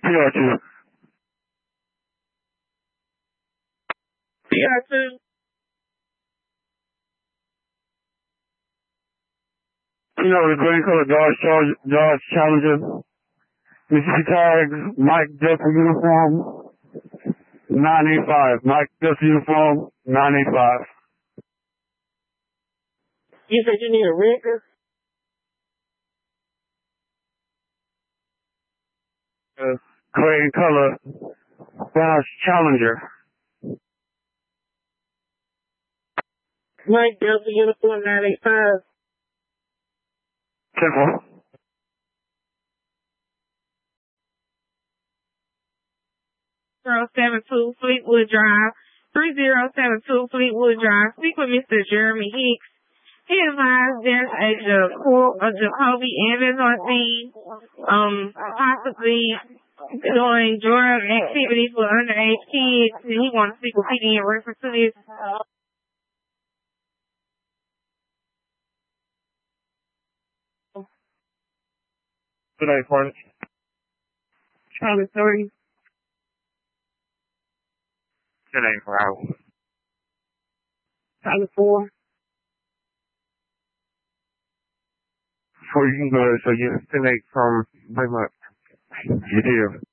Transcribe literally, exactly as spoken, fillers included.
P R two. P R two. You know, the green color Dodge Charger, Dodge Challenger. Mississippi tags, Mike Delta uniform, nine eight five. Mike Delta uniform, nine eight five. You said you need a record? Uh, gray color Dodge Challenger. Mike Delta uniform, nine eight five. Simple. zero seven two Fleetwood Drive, three zero seven two Fleetwood Drive. Speak with Mister Jeremy Hicks. He advised there's a, Jaco- a Jacoby Evans on scene, um, possibly doing drug activities with underage kids, and he wants to speak with P D in reference to this. Good day, Party. Charlie Story. Good day, Bravo. Charlie four. So you can go, so you can from pretty much you do.